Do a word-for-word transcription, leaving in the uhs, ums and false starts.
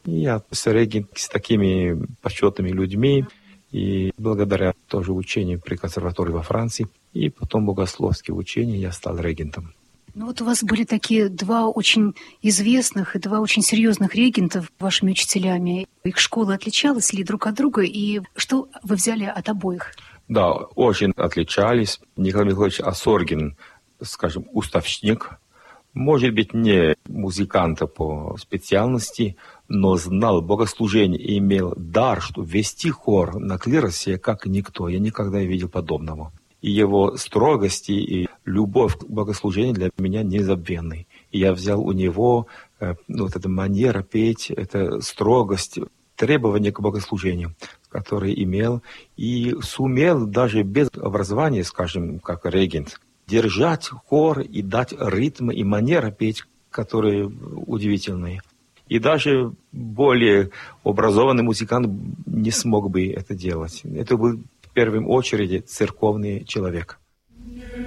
И я с регент с такими почетными людьми, и благодаря тоже учению при консерватории во Франции, и потом богословские учения я стал регентом. Ну вот у вас были такие два очень известных и два очень серьезных регента вашими учителями. Их школа отличалась ли друг от друга, и что вы взяли от обоих? Да, очень отличались. Николай Михайлович Осоргин, скажем, уставщик, может быть, не музыканта по специальности, но знал богослужение и имел дар, что вести хор на клиросе как никто. Я никогда не видел подобного. И его строгости и любовь к богослужению для меня незабвенны. И я взял у него э, ну, вот эта манера петь, эта строгость, требования к богослужению, который имел, и сумел даже без образования, скажем, как регент, держать хор и дать ритм и манера петь, которые удивительные. И даже более образованный музыкант не смог бы это делать. Это был в первую очередь церковный человек.